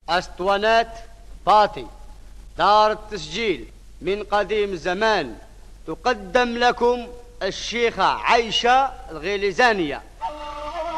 أسطوانات باطي، دار التسجيل من قديم زمان، تقدم لكم الشيخة عايشة الغليزانية.